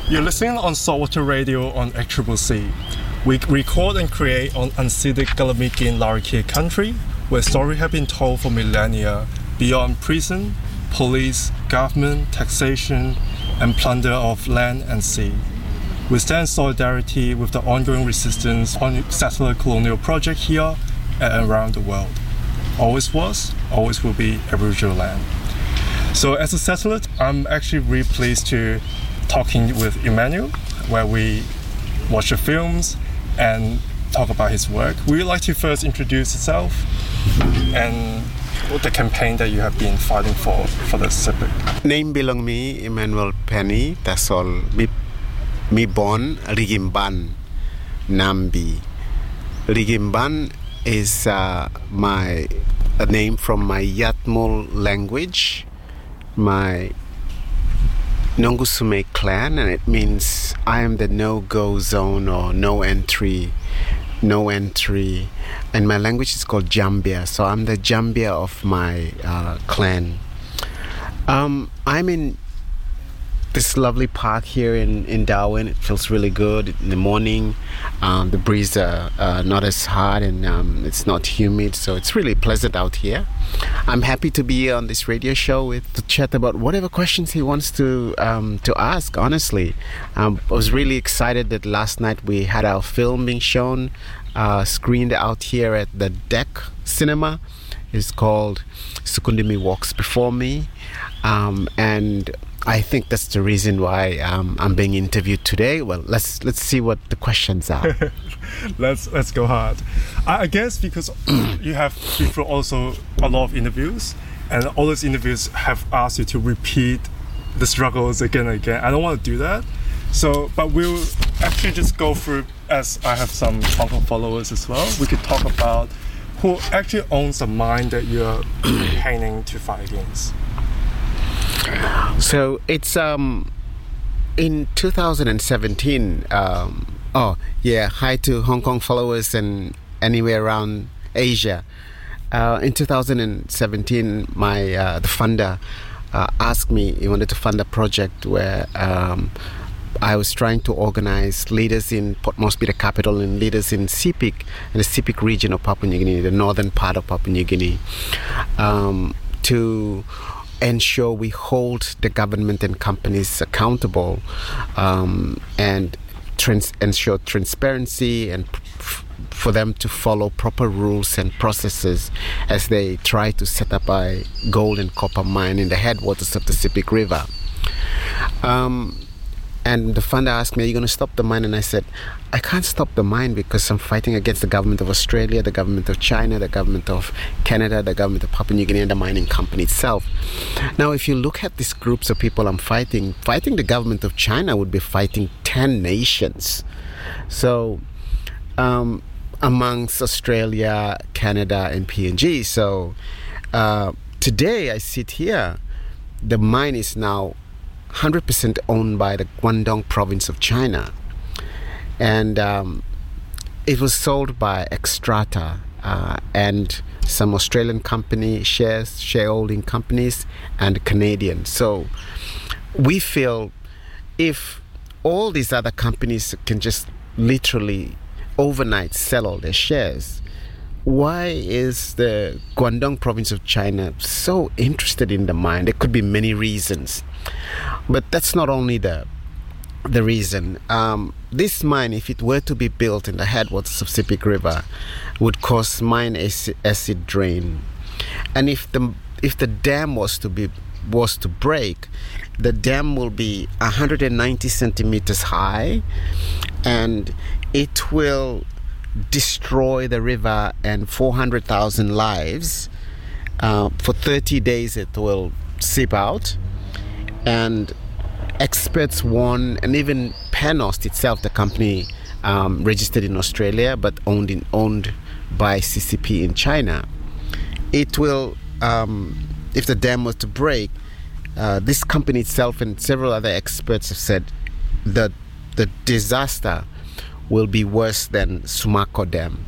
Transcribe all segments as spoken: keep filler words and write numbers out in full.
You're listening on Saltwater Radio on X C C C. We record and create on unceded Gullah-Mekin Larrakia country, where stories have been told for millennia beyond prison, police, government, taxation, and plunder of land and sea. We stand in solidarity with the ongoing resistance on settler colonial project here and around the world. Always was, always will be Aboriginal land. So as a settler, I'm actually really pleased to talking with Emmanuel, where we watch the films and talk about his work. Would you like to first introduce yourself and the campaign that you have been fighting for for the C I P I C? Name belong me, Emmanuel Penny, that's all. Me, me born Rigimban, Nambi. Rigimban is uh, my a name from my Yatmul language, my Nongusume clan, and it means I am the no-go zone or no entry, no entry. And my language is called Jambia, so I'm the Jambia of my uh, clan. Um, I'm in this lovely park here in, in Darwin. It feels really good in the morning. Um, the breeze uh, uh, not as hard, and um, it's not humid, so it's really pleasant out here. I'm happy to be on this radio show with to chat about whatever questions he wants to um, to ask. Honestly, um, I was really excited that last night we had our film being shown, uh, screened out here at the Deck Cinema. It's called Sukundimi Walks Before Me, um, and I think that's the reason why um, I'm being interviewed today. Well, let's let's see what the questions are. let's let's go hard. I, I guess because you have before also a lot of interviews, and all those interviews have asked you to repeat the struggles again and again. I don't want to do that. So, but we'll actually just go through, as I have some Hong Kong followers as well. We could talk about who actually owns the mine that you're campaigning to fight against. So it's um in two thousand seventeen. Um, oh yeah, hi to Hong Kong followers and anywhere around Asia. Uh, in two thousand seventeen, my uh, the funder uh, asked me he wanted to fund a project where um, I was trying to organize leaders in Port Moresby, the capital, and leaders in Sepik, in the Sepik region of Papua New Guinea, the northern part of Papua New Guinea, um, to ensure we hold the government and companies accountable, um, and trans- ensure transparency and f- for them to follow proper rules and processes as they try to set up a gold and copper mine in the headwaters of the Sepik River. Um, And the funder asked me, are you going to stop the mine? And I said, I can't stop the mine because I'm fighting against the government of Australia, the government of China, the government of Canada, the government of Papua New Guinea, and the mining company itself. Now, if you look at these groups of people I'm fighting, fighting the government of China would be fighting ten nations. So, um, amongst Australia, Canada, and P N G. So, uh, today I sit here, the mine is now one hundred percent owned by the Guangdong province of China, and um, it was sold by Xstrata uh, and some Australian company shares, shareholding companies, and Canadian. So we feel if all these other companies can just literally overnight sell all their shares, why is the Guangdong province of China so interested in the mine? There could be many reasons, but that's not only the the reason. Um, this mine, if it were to be built in the headwaters of Sepik River, would cause mine acid, acid drain, and if the if the dam was to be was to break, the dam will be one hundred ninety centimeters high, and it will destroy the river and four hundred thousand lives. Uh, for thirty days it will seep out, and experts warn, and even Panost itself, the company um, registered in Australia but owned in owned by C C P in China, it will um, if the dam was to break, uh, this company itself and several other experts have said that the disaster will be worse than Sumaco Dam.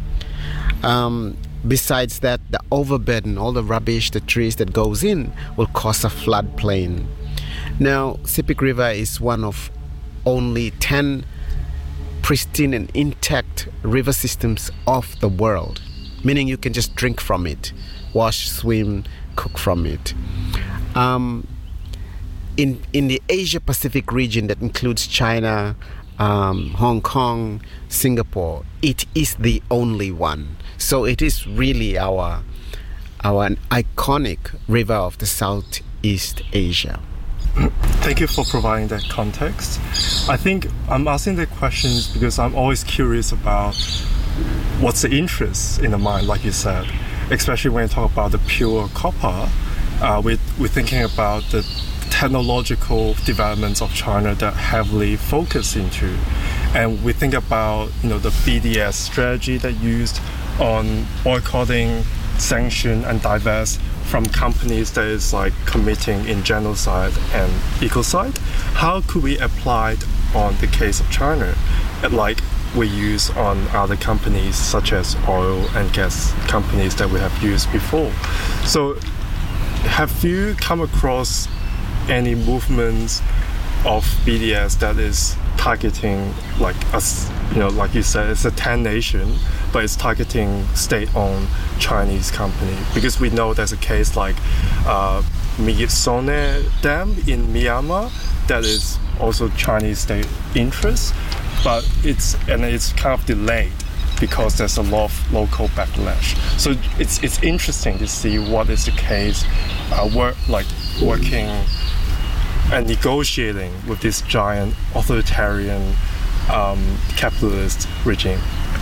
Um, besides that, the overburden, all the rubbish, the trees that goes in, will cause a floodplain. Now, Sepik River is one of only ten pristine and intact river systems of the world, meaning you can just drink from it, wash, swim, cook from it. Um, in in the Asia Pacific region that includes China, um, Hong Kong, Singapore, it is the only one. So it is really our our iconic river of the Southeast Asia. Thank you for providing that context. I think I'm asking the questions because I'm always curious about what's the interest in the mind, like you said, especially when you talk about the pure copper. Uh, we, we're thinking about the technological developments of China that heavily focus into, and we think about you know the B D S strategy that used on boycotting, sanction, and divest from companies that is like committing in genocide and ecocide. How could we apply it on the case of China, like we use on other companies such as oil and gas companies that we have used before? So, have you come across any movements of B D S that is targeting, like us, you know, like you said, it's a ten nation, but it's targeting state-owned Chinese company? Because we know there's a case like uh, Myitsone Dam in Myanmar that is also Chinese state interest, but it's and it's kind of delayed because there's a lot of local backlash. So it's it's interesting to see what is the case, uh, work like working and negotiating with this giant authoritarian um, capitalist regime.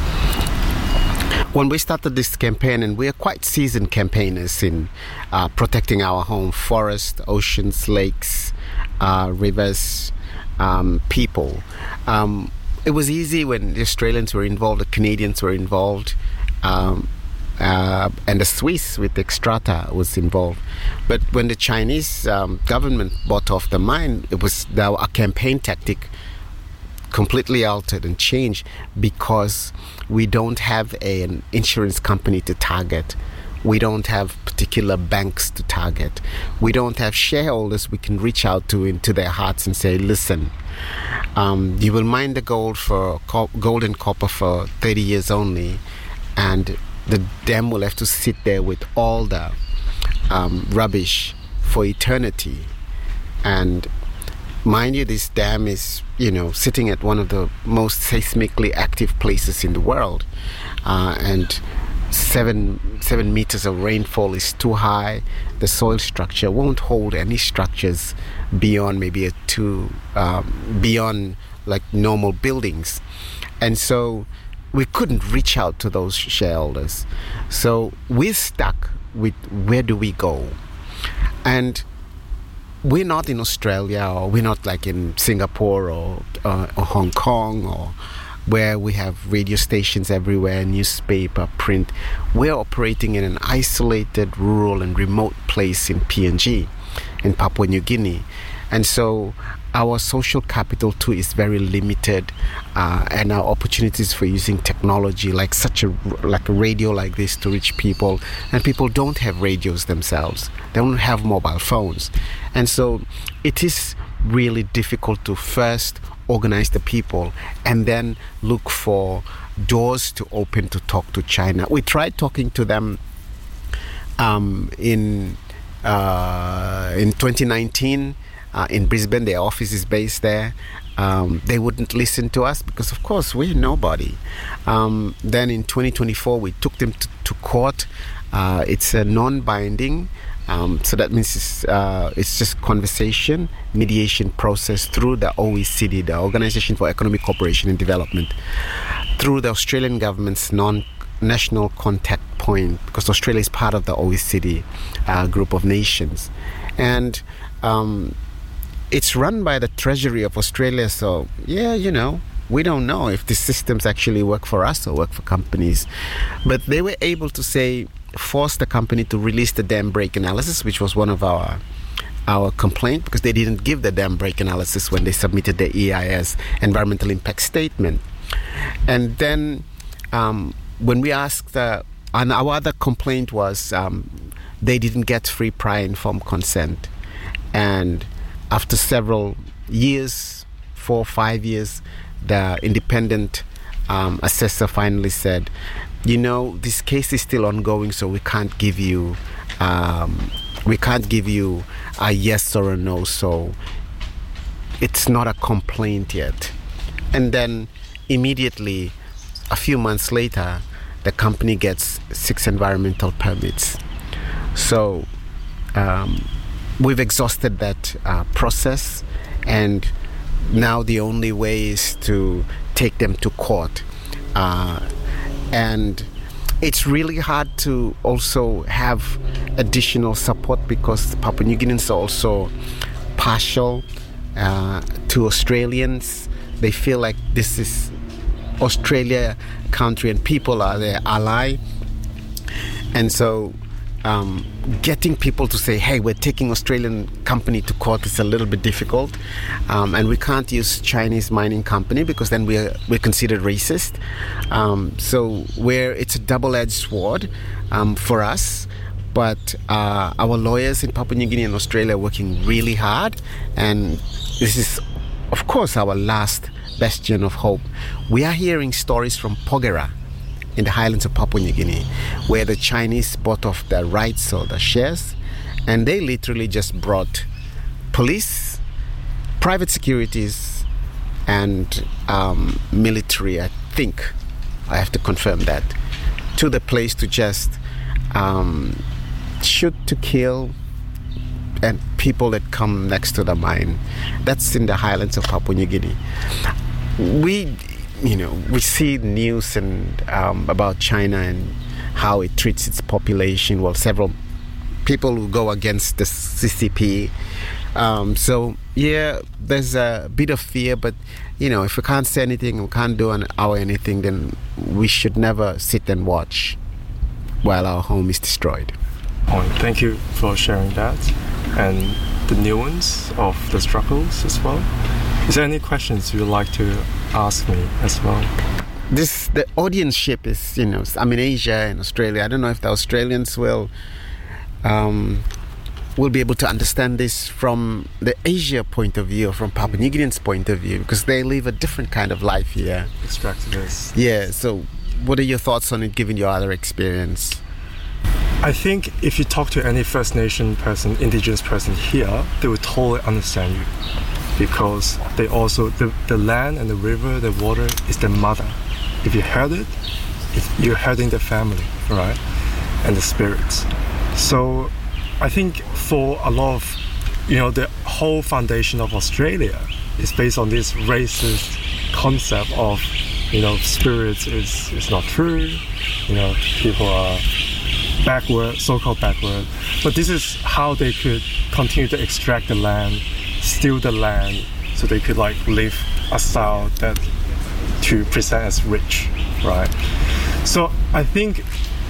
When we started this campaign, and we are quite seasoned campaigners in uh, protecting our home forests, oceans, lakes, uh, rivers, um, people. Um, it was easy when the Australians were involved, the Canadians were involved, um, uh, and the Swiss with Xstrata was involved. But when the Chinese um, government bought off the mine, it was our campaign tactic completely altered and changed, because we don't have a, an insurance company to target. We don't have particular banks to target. We don't have shareholders we can reach out to into their hearts and say, listen, um, you will mine the gold for co- gold and copper for thirty years only, and the dam will have to sit there with all the um, rubbish for eternity. And mind you, this dam is, you know, sitting at one of the most seismically active places in the world, uh, and seven seven meters of rainfall is too high. The soil structure won't hold any structures beyond maybe a two um, beyond like normal buildings, and so we couldn't reach out to those shareholders. So we're stuck with where do we go, and we're not in Australia, or we're not like in Singapore or, uh, or Hong Kong, or where we have radio stations everywhere, newspaper, print. We're operating in an isolated, rural and remote place in P N G, in Papua New Guinea. And so our social capital too is very limited, uh, and our opportunities for using technology like such a like a radio like this to reach people, and people don't have radios themselves, they don't have mobile phones, and so it is really difficult to first organize the people and then look for doors to open to talk to China. We tried talking to them um, in uh, in twenty nineteen. Uh, in Brisbane, their office is based there. Um, they wouldn't listen to us because, of course, we're nobody. Um, then in twenty twenty-four, we took them to, to court. Uh, it's a non-binding, um, so that means it's, uh, it's just conversation, mediation process through the O E C D, the Organization for Economic Cooperation and Development, through the Australian government's non-national contact point, because Australia is part of the O E C D uh, group of nations. And um, it's run by the Treasury of Australia, so yeah, you know, we don't know if these systems actually work for us or work for companies. But they were able to say, force the company to release the dam break analysis, which was one of our our complaint, because they didn't give the dam break analysis when they submitted the E I S, environmental impact statement. And then um, when we asked, uh, and our other complaint was um, they didn't get free prior informed consent. And after several years, four, five years, the independent um, assessor finally said, you know, this case is still ongoing, so we can't give you, um, we can't give you a yes or a no. So it's not a complaint yet. And then immediately, a few months later, the company gets six environmental permits. So um, we've exhausted that uh, process, and now the only way is to take them to court. Uh, and it's really hard to also have additional support because Papua New Guineans are also partial uh, to Australians. They feel like this is Australia country and people are their ally. And so um, getting people to say, hey, we're taking Australian company to court is a little bit difficult. Um, and we can't use Chinese mining company because then we're, we're considered racist. Um, so where it's a double-edged sword um, for us. But uh, our lawyers in Papua New Guinea and Australia are working really hard. And this is, of course, our last bastion of hope. We are hearing stories from Porgera in the highlands of Papua New Guinea, where the Chinese bought off the rights or the shares, and they literally just brought police, private securities, and um, military, I think, I have to confirm that, to the place to just um, shoot to kill, and people that come next to the mine. That's in the highlands of Papua New Guinea. We, you know, we see news and um, about China and how it treats its population. Well, several people who go against the C C P. Um, so yeah, there's a bit of fear, but you know, if we can't say anything, we can't do an hour anything, then we should never sit and watch while our home is destroyed. Point. Thank you for sharing that and the nuance of the struggles as well. Is there any questions you'd like to ask me as well? This the audienceship is, you know, I'm in Asia and Australia. I don't know if the Australians will um, will be able to understand this from the Asia point of view or from Papua New Guineans' point of view, because they live a different kind of life here. Extractivists. Yeah. So, what are your thoughts on it, given your other experience? I think if you talk to any First Nation person, Indigenous person here, they will totally understand you, because they also, the, the land and the river, the water is their mother. If you hurt it, it, you're hurting the family, right? And the spirits. So I think for a lot of, you know, the whole foundation of Australia is based on this racist concept of, you know, spirits is, is not true, you know, people are backward, so-called backward. But this is how they could continue to extract the land, steal the land, so they could like live a style that to present as rich, right? So I think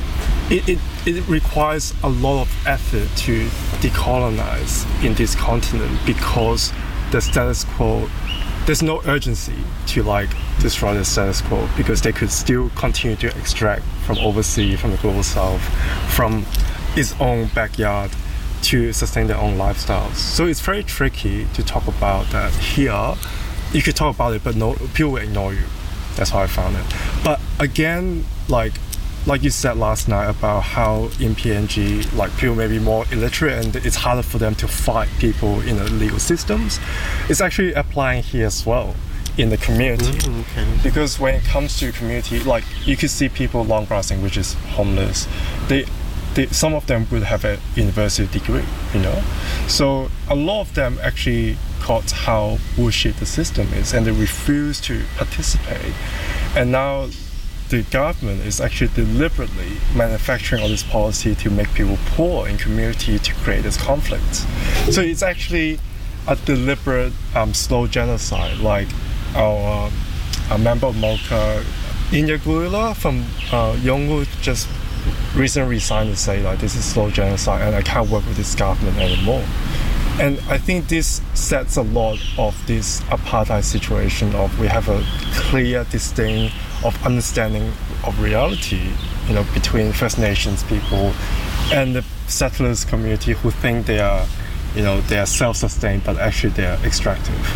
it, it, it requires a lot of effort to decolonize in this continent, because the status quo, there's no urgency to like destroy the status quo, because they could still continue to extract from overseas, from the global south, from its own backyard to sustain their own lifestyles. So it's very tricky to talk about that here. You could talk about it, but no, people will ignore you. That's how I found it. But again, like like you said last night about how in P N G, like people may be more illiterate and it's harder for them to fight people in the legal systems. It's actually applying here as well in the community. Mm, okay. Because when it comes to community, like you could see people long grassing, which is homeless. They, they, some of them would have a university degree, you know. So a lot of them actually caught how bullshit the system is, and they refuse to participate. And now the government is actually deliberately manufacturing all this policy to make people poor in community to create this conflict. So it's actually a deliberate um, slow genocide, like our a member of Mocha, Inya Gulila from uh, Yongu, just recently resigned to say like this is slow genocide and I can't work with this government anymore. And I think this sets a lot of this apartheid situation of we have a clear distinct of understanding of reality, you know, between First Nations people and the settlers community who think they are, you know, they are self-sustained, but actually they are extractive.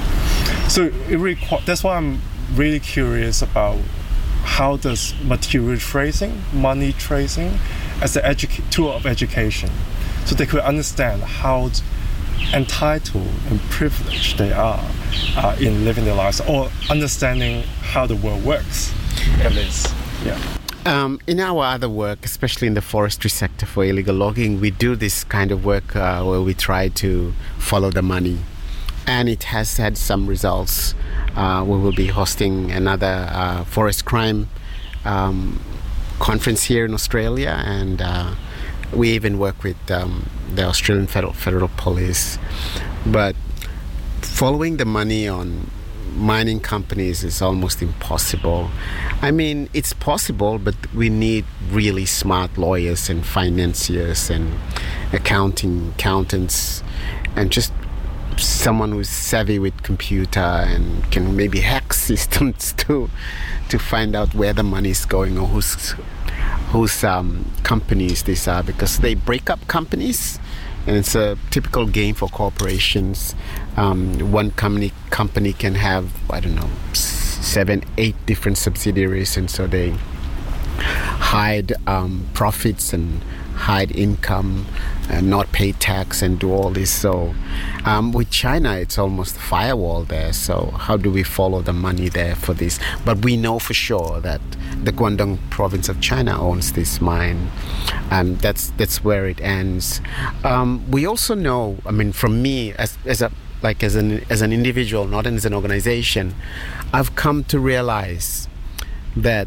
So it requ- that's why I'm really curious about how does material tracing, money tracing, as an edu- tool of education, so they could understand how entitled and privileged they are uh, in living their lives, or understanding how the world works, at least. Yeah. Um, in our other work, especially in the forestry sector for illegal logging, we do this kind of work uh, where we try to follow the money. And it has had some results. Uh, we will be hosting another uh, forest crime um, conference here in Australia, and uh, we even work with um, the Australian Federal, Federal Police. But following the money on mining companies is almost impossible. I mean, it's possible, but we need really smart lawyers and financiers and accounting accountants and just someone who's savvy with computer and can maybe hack systems to to find out where the money is going or whose whose um, companies these are, because they break up companies. And it's a typical game for corporations. Um, one company company can have, I don't know, seven, eight different subsidiaries, and so they hide um, profits and hide income and not pay tax and do all this. So um, with China, it's almost a firewall there. So how do we follow the money there for this? But we know for sure that the Guangdong province of China owns this mine. Um, that's that's where it ends. Um, we also know, I mean, from me as as a like as an as an individual, not as an organization, I've come to realize that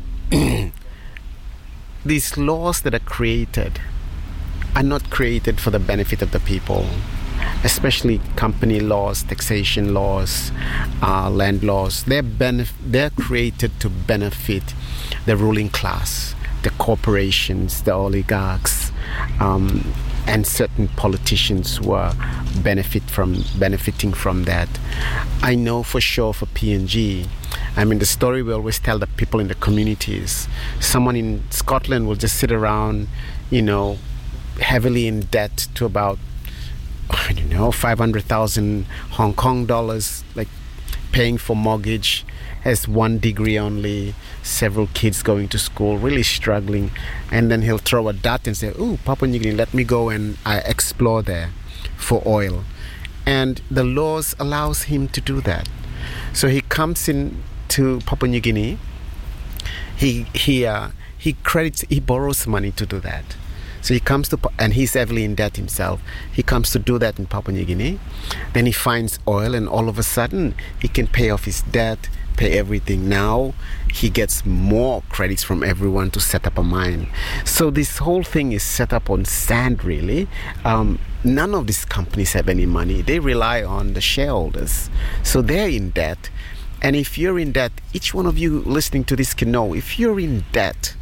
these laws that are created are not created for the benefit of the people, especially company laws, taxation laws, uh, land laws. They're, benef- they're created to benefit the ruling class, the corporations, the oligarchs, um, and certain politicians who are benefit from benefiting from that. I know for sure for P N G, I mean, the story we always tell the people in the communities. Someone in Scotland will just sit around, you know, heavily in debt to about, I don't know, five hundred thousand Hong Kong dollars, like paying for mortgage, has one degree only, several kids going to school, really struggling. And then he'll throw a dart and say, "Oh, Papua New Guinea, let me go and uh, explore there for oil." And the laws allows him to do that. So he comes in to Papua New Guinea, he, he, uh, he credits, he borrows money to do that. So he comes to, and he's heavily in debt himself. He comes to do that in Papua New Guinea. Then he finds oil, and all of a sudden, he can pay off his debt, pay everything. Now, he gets more credits from everyone to set up a mine. So this whole thing is set up on sand, really. Um, none of these companies have any money. They rely on the shareholders. So they're in debt. And if you're in debt, each one of you listening to this can know, if you're in debt,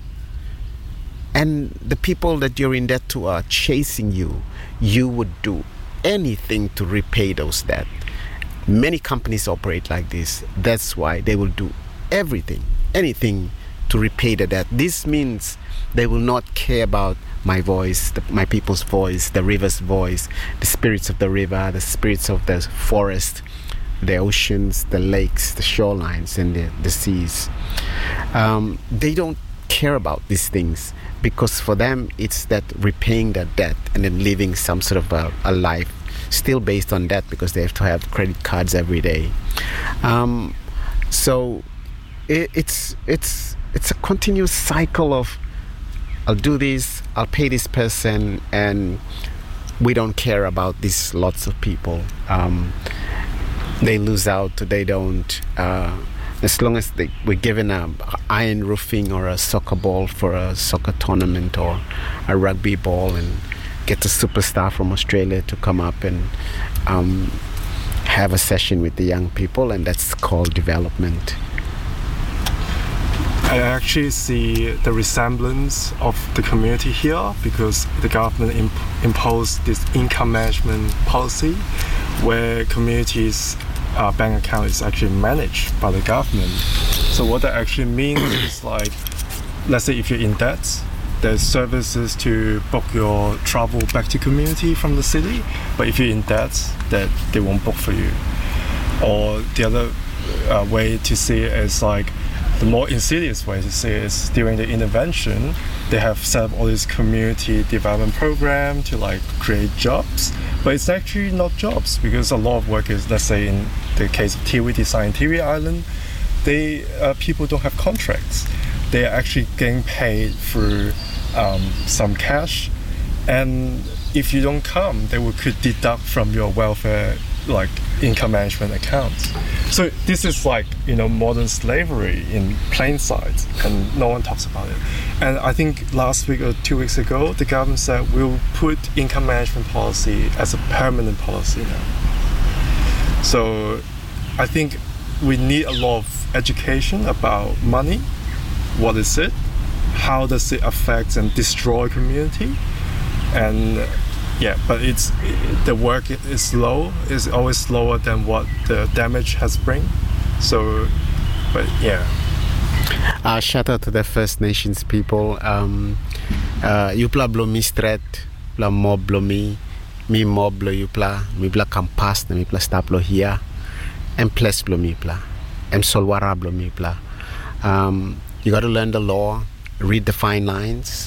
and the people that you're in debt to are chasing you, you would do anything to repay those debt. Many companies operate like this. That's why they will do everything, anything to repay the debt. This means they will not care about my voice, the, my people's voice, the river's voice, the spirits of the river, the spirits of the forest, the oceans, the lakes, the shorelines, and the, the seas. Um, they don't care about these things, because for them it's that repaying their debt and then living some sort of a, a life still based on debt, because they have to have credit cards every day. Um, so it, it's it's it's a continuous cycle of, I'll do this, I'll pay this person, and we don't care about these lots of people. Um, they lose out, they don't. Uh, As long as they, we're given an iron roofing or a soccer ball for a soccer tournament or a rugby ball, and get a superstar from Australia to come up and um, have a session with the young people, and that's called development. I actually see the resemblance of the community here, because the government imp- imposed this income management policy where communities' uh, bank account is actually managed by the government. So what that actually means is, like, let's say if you're in debt, there's services to book your travel back to community from the city, but if you're in debt, that they won't book for you. Or the other uh, way to see it is like the more insidious way to see it is during the intervention, they have set up all this community development program to like create jobs, but it's actually not jobs because a lot of work is, let's say in the case of T V design, T V Island, they uh, people don't have contracts. They are actually getting paid through um, some cash, and if you don't come, they will could deduct from your welfare like income management accounts. So this is like, you know, modern slavery in plain sight, and no one talks about it. And I think last week or two weeks ago, the government said we'll put income management policy as a permanent policy now. So I think we need a lot of education about money. What is it? How does it affect and destroy community? And yeah, but it's it, the work is slow. It's always slower than what the damage has bring. So, but yeah. Uh, shout out to the First Nations people. Um, uh, Yupla blo mi stret, bla mob blo mi, mi mob blo yupla, mi bla kampas na mi bla sta blo here, and ples blo mi bla, and solwara blo mi bla. Um, you got to learn the law, read the fine lines,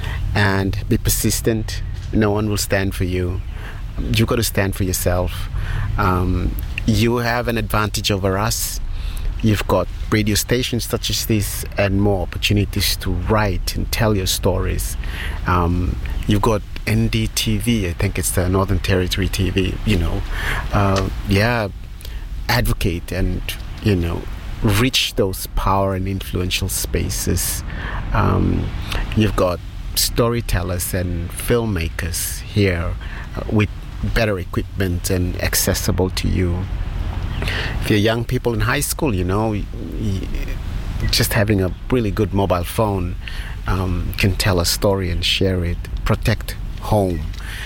and be persistent. No one will stand for you. You got to stand for yourself. Um, you have an advantage over us. You've got radio stations such as this and more opportunities to write and tell your stories. Um, you've got N D T V, I think it's the Northern Territory T V, you know. Uh, yeah, advocate and, you know, reach those power and influential spaces. Um, you've got storytellers and filmmakers here uh, with better equipment and accessible to you. If you're young people in high school, you know, y- y- just having a really good mobile phone um, can tell a story and share it. Protect home.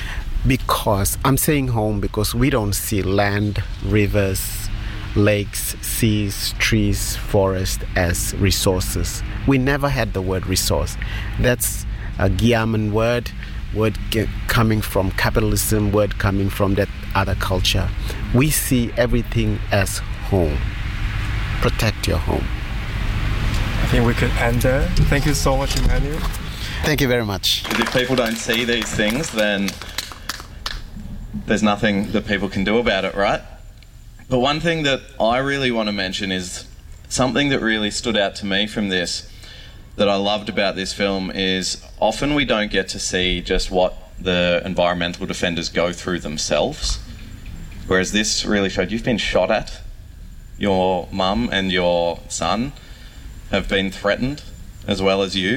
Because I'm saying home because we don't see land, rivers, lakes, seas, trees, forest as resources. We never had the word resource. That's a Gyaman word, word g- coming from capitalism, word coming from that other culture. We see everything as home. Protect your home. I think we could end there. Thank you so much, Emmanuel. Thank you very much. If people don't see these things, then there's nothing that people can do about it, right? But one thing that I really want to mention is something that really stood out to me from this, that I loved about this film, is often we don't get to see just what the environmental defenders go through themselves. Whereas this really showed you've been shot at, your mum and your son have been threatened as well as you,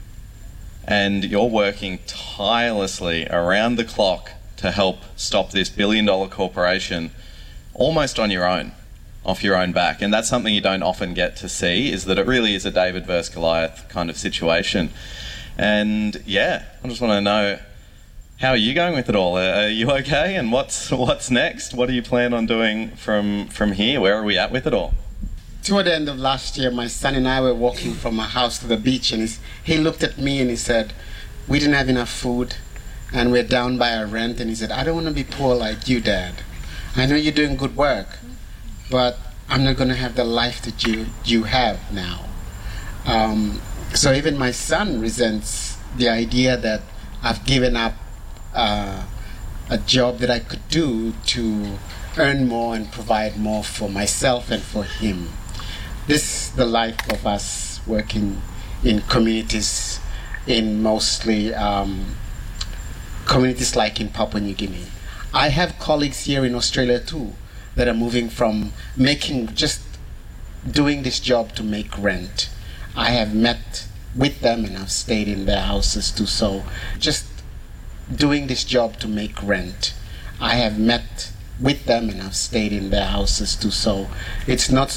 and you're working tirelessly around the clock to help stop this billion dollar corporation almost on your own, off your own back. And that's something you don't often get to see, is that it really is a David versus Goliath kind of situation. And yeah, I just want to know, how are you going with it all? Are you okay? And what's what's next? What do you plan on doing from from here? Where are we at with it all? Toward the end of last year, my son and I were walking from our house to the beach, and he's, he looked at me and he said, we didn't have enough food and we're down by our rent. And he said, I don't want to be poor like you, Dad. I know you're doing good work, but I'm not going to have the life that you you have now. Um, so even my son resents the idea that I've given up uh, a job that I could do to earn more and provide more for myself and for him. This is the life of us working in communities, in mostly um, communities like in Papua New Guinea. I have colleagues here in Australia too that are moving from making, just doing this job to make rent. I have met with them and I've stayed in their houses too. So just doing this job to make rent. I have met with them and I've stayed in their houses too. So it's not